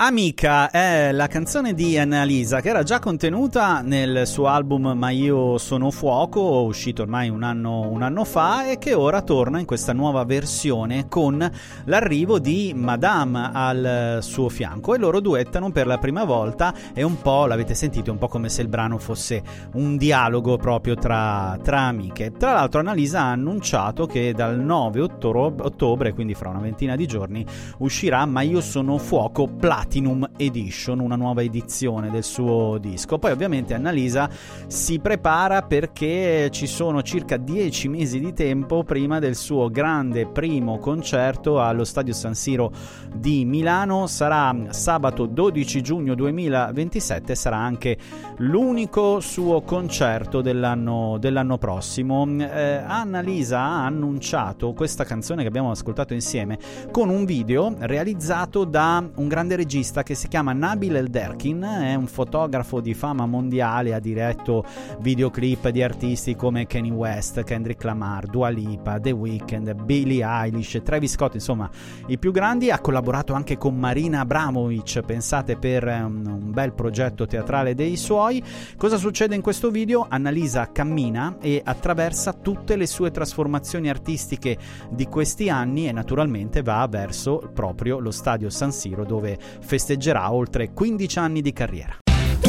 Amica è la canzone di Annalisa che era già contenuta nel suo album Ma io sono fuoco, uscito ormai un anno fa, e che ora torna in questa nuova versione con l'arrivo di Madame al suo fianco, e loro duettano per la prima volta. È un po', l'avete sentito, un po' come se il brano fosse un dialogo proprio tra amiche. Tra l'altro Annalisa ha annunciato che dal 9 ottobre, quindi fra una ventina di giorni, uscirà Ma io sono fuoco Platinum Edition, una nuova edizione del suo disco. Poi ovviamente Annalisa si prepara perché ci sono circa 10 mesi di tempo prima del suo grande primo concerto allo Stadio San Siro di Milano. Sarà sabato 12 giugno 2027, sarà anche l'unico suo concerto dell'anno prossimo. Annalisa ha annunciato questa canzone che abbiamo ascoltato insieme con un video realizzato da un grande regista che si chiama Nabil Elderkin. È un fotografo di fama mondiale, ha diretto videoclip di artisti come Kanye West, Kendrick Lamar, Dua Lipa, The Weeknd, Billie Eilish, Travis Scott, insomma i più grandi. Ha collaborato anche con Marina Abramovic, pensate, per un bel progetto teatrale dei suoi. Cosa succede in questo video? Annalisa cammina e attraversa tutte le sue trasformazioni artistiche di questi anni e naturalmente va verso proprio lo Stadio San Siro, dove festeggerà oltre 15 anni di carriera.